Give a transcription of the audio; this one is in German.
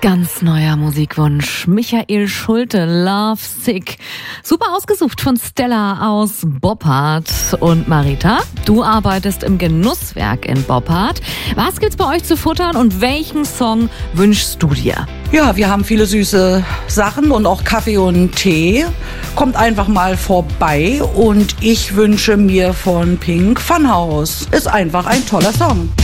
Ganz neuer Musikwunsch. Michael Schulte, Love Sick. Super ausgesucht von Stella aus Boppard. Und Marita, du arbeitest im Genusswerk in Boppard. Was gibt's bei euch zu futtern und welchen Song wünschst du dir? Ja, wir haben viele süße Sachen und auch Kaffee und Tee. Kommt einfach mal vorbei und ich wünsche mir von Pink Funhouse. Ist einfach ein toller Song.